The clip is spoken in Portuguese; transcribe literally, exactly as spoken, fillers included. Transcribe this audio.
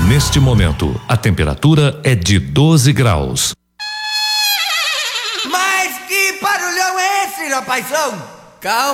Neste momento, a temperatura é de doze graus. Mas que barulhão é esse, rapaizão? Calma.